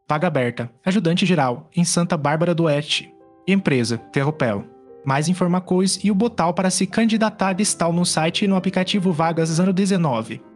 Vaga aberta, ajudante geral, em Santa Bárbara do Oeste. Empresa, Terropel. Mais informações e o botão para se candidatar está no site e no aplicativo Vagas 019.